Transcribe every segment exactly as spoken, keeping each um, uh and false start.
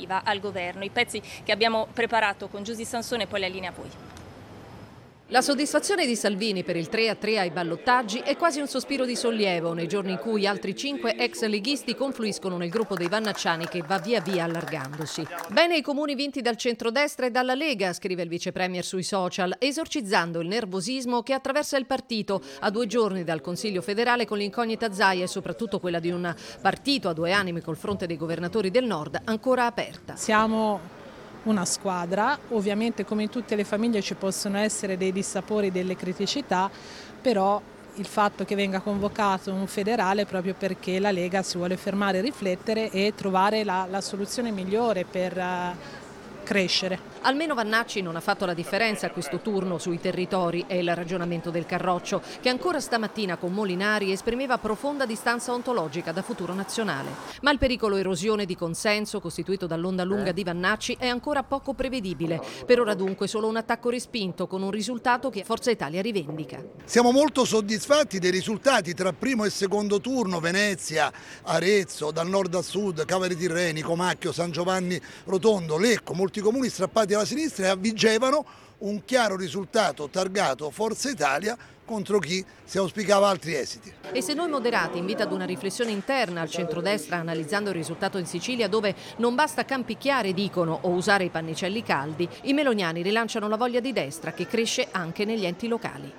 alternativa al governo. I pezzi che abbiamo preparato con Giusy Sansone, poi la linea a voi. La soddisfazione di Salvini per il tre a tre ai ballottaggi è quasi un sospiro di sollievo nei giorni in cui altri cinque ex leghisti confluiscono nel gruppo dei Vannacciani che va via via allargandosi. Bene i comuni vinti dal centrodestra e dalla Lega, scrive il vice premier sui social, esorcizzando il nervosismo che attraversa il partito a due giorni dal Consiglio federale con l'incognita Zaia e soprattutto quella di un partito a due anime col fronte dei governatori del nord ancora aperta. Siamo una squadra, ovviamente come in tutte le famiglie ci possono essere dei dissapori, delle criticità, però il fatto che venga convocato un federale è proprio perché la Lega si vuole fermare, riflettere e trovare la, la soluzione migliore per uh, crescere. Almeno Vannacci non ha fatto la differenza a questo turno sui territori, è il ragionamento del Carroccio, che ancora stamattina con Molinari esprimeva profonda distanza ontologica da Futuro Nazionale. Ma il pericolo erosione di consenso costituito dall'onda lunga di Vannacci è ancora poco prevedibile. Per ora dunque solo un attacco respinto con un risultato che Forza Italia rivendica. Siamo molto soddisfatti dei risultati tra primo e secondo turno, Venezia, Arezzo, dal nord a sud, Caveri Tirreni, Comacchio, San Giovanni Rotondo, Lecco, molti comuni strappati alla sinistra e avvigevano un chiaro risultato targato Forza Italia contro chi si auspicava altri esiti. E se noi moderati invita ad una riflessione interna al centrodestra analizzando il risultato in Sicilia dove non basta campicchiare, dicono, o usare i pannicelli caldi, i meloniani rilanciano la voglia di destra che cresce anche negli enti locali.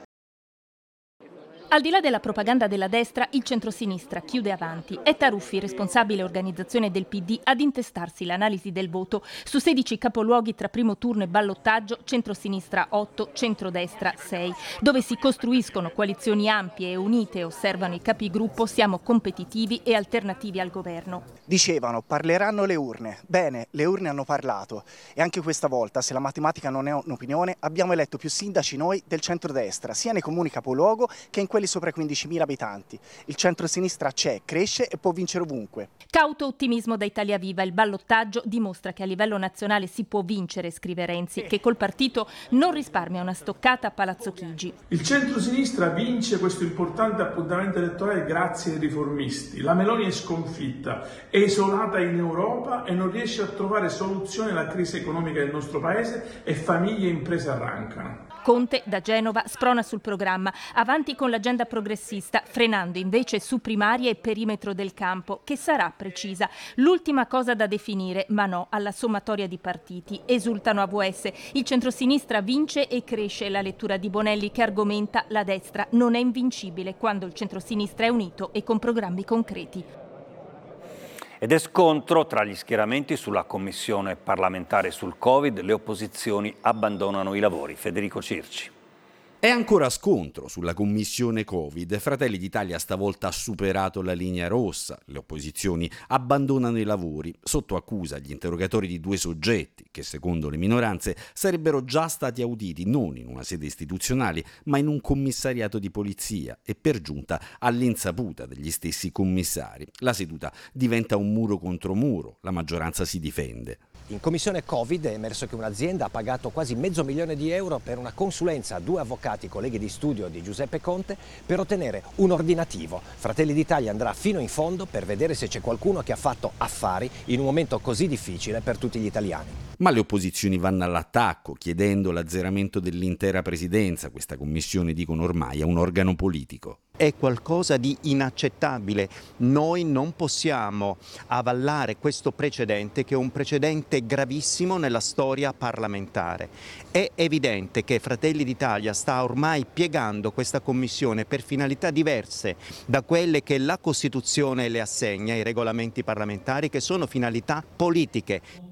Al di là della propaganda della destra, il centrosinistra chiude avanti. È Taruffi, responsabile organizzazione del P D, ad intestarsi l'analisi del voto su sedici capoluoghi tra primo turno e ballottaggio, centrosinistra otto, centrodestra sei, dove si costruiscono coalizioni ampie e unite, osservano i capigruppo, siamo competitivi e alternativi al governo. Dicevano, parleranno le urne. Bene, le urne hanno parlato e anche questa volta, se la matematica non è un'opinione, abbiamo eletto più sindaci noi del centrodestra, sia nei comuni capoluogo che in quelli sopra i quindicimila abitanti. Il centrosinistra c'è, cresce e può vincere ovunque. Cauto ottimismo da Italia Viva. Il ballottaggio dimostra che a livello nazionale si può vincere, scrive Renzi, che col partito non risparmia una stoccata a Palazzo Chigi. Il centrosinistra vince questo importante appuntamento elettorale grazie ai riformisti. La Meloni è sconfitta, è isolata in Europa e non riesce a trovare soluzione alla crisi economica del nostro paese e famiglie e imprese arrancano. Conte da Genova sprona sul programma, avanti con l'agenda progressista, frenando invece su primarie e perimetro del campo, che sarà precisa. L'ultima cosa da definire, ma no alla sommatoria di partiti. Esultano a V S. Il centrosinistra vince e cresce. La lettura di Bonelli che argomenta la destra non è invincibile quando il centrosinistra è unito e con programmi concreti. Ed è scontro tra gli schieramenti sulla commissione parlamentare sul Covid, le opposizioni abbandonano i lavori. Federico Circi. È ancora scontro sulla commissione Covid. Fratelli d'Italia stavolta ha superato la linea rossa. Le opposizioni abbandonano i lavori sotto accusa gli interrogatori di due soggetti che, secondo le minoranze, sarebbero già stati auditi non in una sede istituzionale ma in un commissariato di polizia e per giunta all'insaputa degli stessi commissari. La seduta diventa un muro contro muro. La maggioranza si difende. In commissione Covid è emerso che un'azienda ha pagato quasi mezzo milione di euro per una consulenza a due avvocati colleghi di studio di Giuseppe Conte per ottenere un ordinativo. Fratelli d'Italia andrà fino in fondo per vedere se c'è qualcuno che ha fatto affari in un momento così difficile per tutti gli italiani. Ma le opposizioni vanno all'attacco, chiedendo l'azzeramento dell'intera presidenza. Questa commissione, dicono ormai, è un organo politico. È qualcosa di inaccettabile. Noi non possiamo avallare questo precedente, che è un precedente gravissimo nella storia parlamentare. È evidente che Fratelli d'Italia sta ormai piegando questa commissione per finalità diverse da quelle che la Costituzione le assegna, i regolamenti parlamentari, che sono finalità politiche.